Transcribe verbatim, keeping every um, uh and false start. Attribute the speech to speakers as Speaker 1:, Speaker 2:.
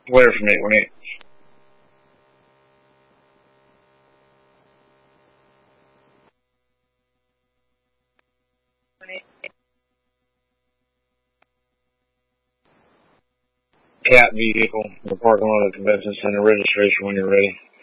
Speaker 1: Where from it, when it? Cat vehicle, the parking lot of the convention center, registration when you're ready.